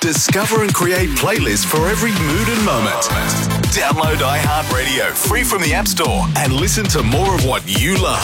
Discover and create playlists for every mood and moment. Download iHeartRadio free from the App Store and listen to more of what you love.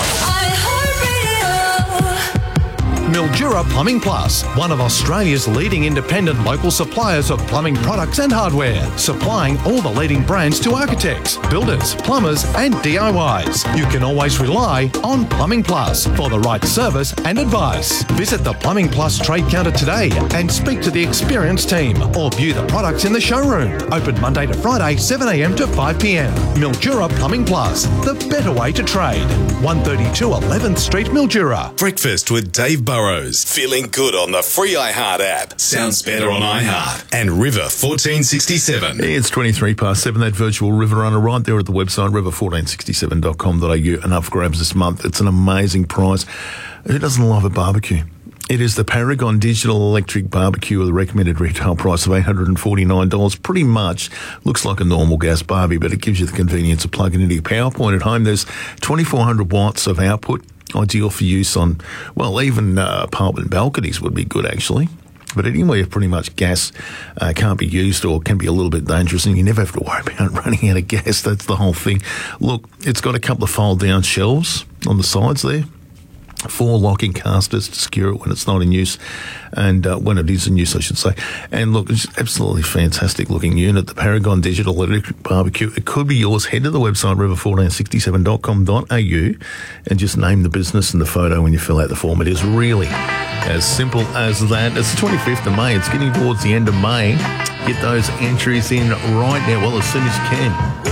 Mildura Plumbing Plus, one of Australia's leading independent local suppliers of plumbing products and hardware, supplying all the leading brands to architects, builders, plumbers and DIYs. You can always rely on Plumbing Plus for the right service and advice. Visit the Plumbing Plus trade counter today and speak to the experienced team or view the products in the showroom. Open Monday to Friday, 7am to 5pm. Mildura Plumbing Plus, the better way to trade. 132 11th Street, Mildura. Breakfast with Dave Burrows. Feeling good on the free iHeart app. Sounds better on iHeart. And River 1467. It's 23 past 7. That virtual River Runner right there at the website, river1467.com.au. Enough grabs this month. It's an amazing price. Who doesn't love a barbecue? It is the Paragon Digital Electric Barbecue with a recommended retail price of $849. Pretty much looks like a normal gas barbie, but it gives you the convenience of plugging into your power point at home. There's 2,400 watts of output, ideal for use on, well, even apartment balconies would be good, actually. But anyway, pretty much gas can't be used or can be a little bit dangerous, and you never have to worry about running out of gas. That's the whole thing. Look, it's got a couple of fold-down shelves on the sides there. 4 locking casters to secure it when it's not in use, and when it is in use, I should say. And look, it's absolutely fantastic looking unit, the Paragon Digital Electric Barbecue. It could be yours. Head to the website, river1467.com.au, and just name the business and the photo when you fill out the form. It is really as simple as that. It's the 25th of May. It's getting towards the end of May. Get those entries in right now, well, as soon as you can.